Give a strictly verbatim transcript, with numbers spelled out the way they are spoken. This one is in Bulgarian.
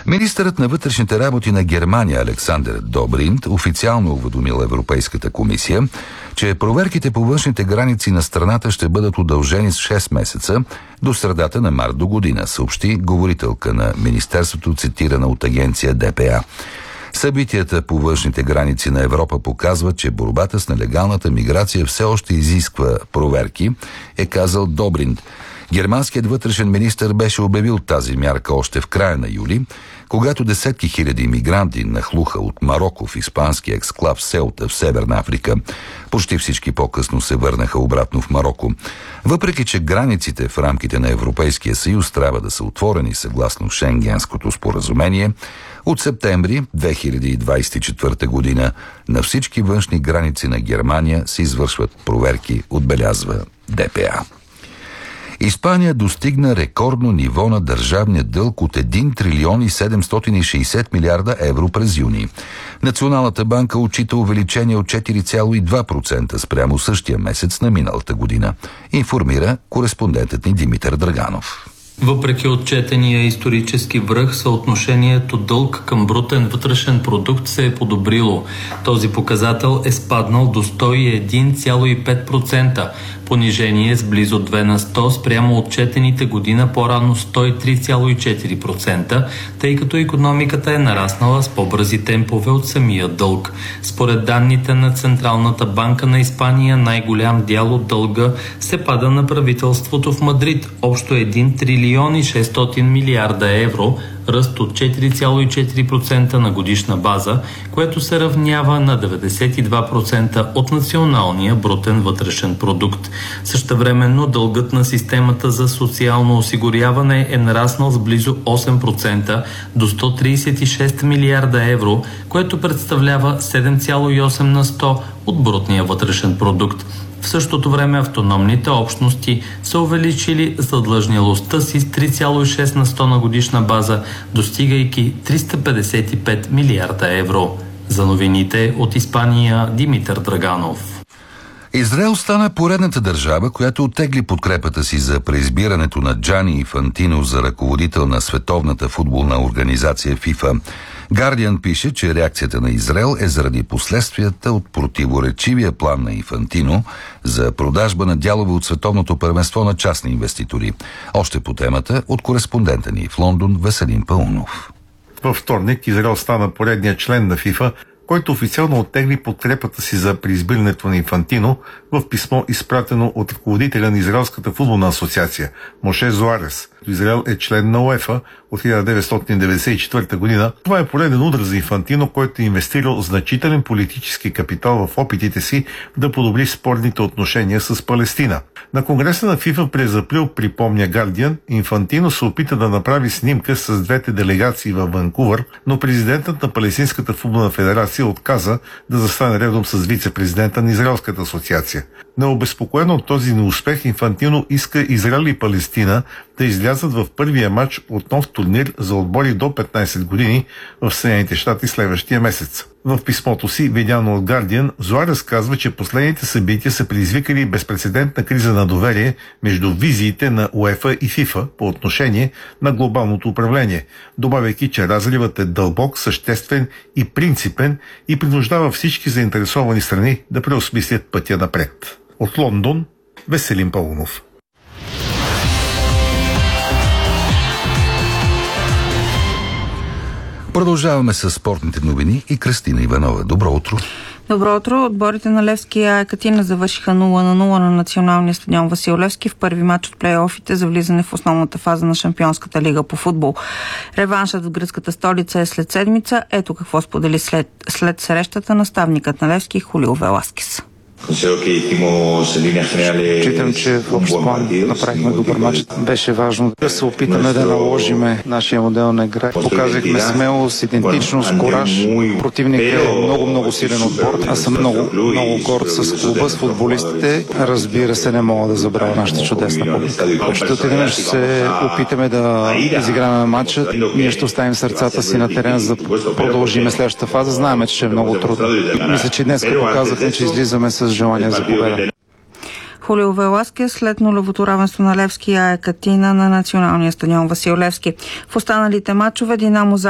Министърът на вътрешните работи на Германия Александър Добринд официално уведомил Европейската комисия, че проверките по външните граници на страната ще бъдат удължени с шест месеца до средата на март до година, съобщи говорителка на Министерството, цитирана от агенция Д П А. Събитията по външните граници на Европа показват, че борбата с нелегалната миграция все още изисква проверки, е казал Добринд. Германският вътрешен министър беше обявил тази мярка още в края на юли, когато десетки хиляди имигранти нахлуха от Мароко в испански ексклав Селта в Северна Африка. Почти всички по-късно се върнаха обратно в Мароко. Въпреки че границите в рамките на Европейския съюз трябва да са отворени съгласно Шенгенското споразумение, от септември две хиляди двадесет и четвърта година на всички външни граници на Германия се извършват проверки, отбелязва Д П А. Испания достигна рекордно ниво на държавния дълг от един трилион и седемстотин и шейсет милиарда евро през юни. Националната банка отчита увеличение от четири цяло и две процента спрямо същия месец на миналата година, информира кореспондентът ни Димитър Драганов. Въпреки отчетения исторически връх, съотношението дълг към брутен вътрешен продукт се е подобрило. Този показател е спаднал до сто и един цяло и пет процента, понижение с близо две на сто спрямо отчетените година по-рано сто и три цяло и четири процента, тъй като икономиката е нараснала с по-бързи темпове от самия дълг. Според данните на Централната банка на Испания, най-голям дял от дълга се пада на правителството в Мадрид, общо един трилион и шестстотин милиарда евро, ръст от четири цяло и четири процента на годишна база, което се равнява на деветдесет и два процента от националния брутен вътрешен продукт. Същевременно дългът на системата за социално осигуряване е нараснал с близо осем процента до сто тридесет и шест милиарда евро, което представлява седем цяло и осем на сто от брутния вътрешен продукт. В същото време автономните общности са увеличили задлъжнялостта си с три цяло и шест на сто на годишна база, достигайки триста петдесет и пет милиарда евро. За новините от Испания, Димитър Драганов. Израел стана поредната държава, която оттегли подкрепата си за преизбирането на Джани Инфантино за ръководител на Световната футболна организация ФИФА. Гардиан пише, че реакцията на Израел е заради последствията от противоречивия план на Инфантино за продажба на дялове от Световното първенство на частни инвеститори. Още по темата от кореспондента ни в Лондон Веселин Паунов. Във вторник Израел стана поредният член на ФИФА, който официално оттегли подкрепата си за преизбирането на Инфантино в писмо, изпратено от ръководителя на Израелската футболна асоциация Моше Зоарес. Израел е член на УЕФА от хиляда деветстотин деветдесет и четвърта година. Това е пореден удар за Инфантино, който е инвестирал значителен политически капитал в опитите си да подобри спорните отношения с Палестина. На конгреса на ФИФА през април, припомня Гардиан, Инфантино се опита да направи снимка с двете делегации във Ванкувър, но президентът на Палестинската футболна федерация отказа да застане редом с вице-президента на Израелската асоциация. Необезпокоен от този неуспех, Инфантино иска Израел и Палестина да излязат в първия матч от нов турнир за отбори до петнадесет години в Съединените щати следващия месец. В писмото си, видяно от Guardian, Зоарес казва, че последните събития са предизвикали безпрецедентна криза на доверие между визиите на УЕФА и ФИФА по отношение на глобалното управление, добавяйки, че разривът е дълбок, съществен и принципен и принуждава всички заинтересовани страни да преосмислят пътя напред. От Лондон, Веселин Паунов. Продължаваме с спортните новини и Кристина Иванова. Добро утро! Добро утро! Отборите на Левски и Екатина завършиха нула на нула на националния стадион Васил Левски в първи матч от плейофите за влизане в основната фаза на Шампионската лига по футбол. Реваншът в гръцката столица е след седмица. Ето какво сподели след, след срещата наставникът на Левски Хулио Веласкес. Считам, че в общ план направихме добър матч. Беше важно да се опитаме да наложиме нашия модел на игра. Показахме смелост, идентичност, кураж. Противник е много-много силен отбор. Аз съм много, много горд с клуба, с футболистите. Разбира се, не мога да забравя нашата чудесна публика. Ще отидем, ще се опитаме да изиграме матча. Ние ще оставим сърцата си на терена, за да продължиме следващата фаза. Знаем, че е много трудно. Мисля, че днес показахме, че излизаме с желание за победа. Хулио Веласкес след нулевото равенство на Левски и Екатина на националния стадион Васил Левски. В останалите матчове Динамо